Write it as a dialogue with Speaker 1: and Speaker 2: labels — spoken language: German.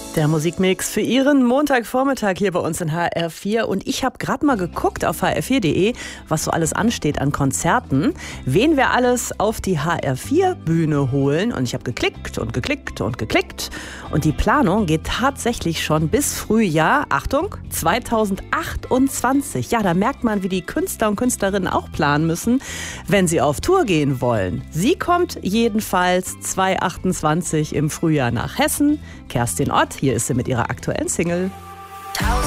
Speaker 1: Der Musikmix für Ihren Montagvormittag hier bei uns in HR4. Und ich habe gerade mal geguckt auf hr4.de, was so alles ansteht an Konzerten, wen wir alles auf die HR4-Bühne holen. Und ich habe geklickt und geklickt und geklickt. Und die Planung geht tatsächlich schon bis Frühjahr, Achtung, 2028. Ja, da merkt man, wie die Künstler und Künstlerinnen auch planen müssen, wenn sie auf Tour gehen wollen. Sie kommt jedenfalls 2028 im Frühjahr nach Hessen. Kerstin Ott, hier ist sie mit ihrer aktuellen Single.